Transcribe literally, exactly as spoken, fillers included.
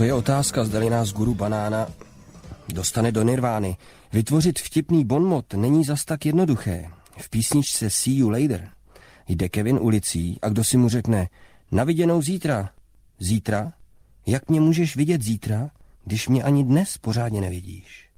To je otázka, zdali nás guru Banána dostane do nirvány. Vytvořit vtipný bonmot není zas tak jednoduché. V písničce See You Later jde Kevin ulicí a kdo si mu řekne na viděnou zítra. Zítra? Jak mě můžeš vidět zítra, když mě ani dnes pořádně nevidíš?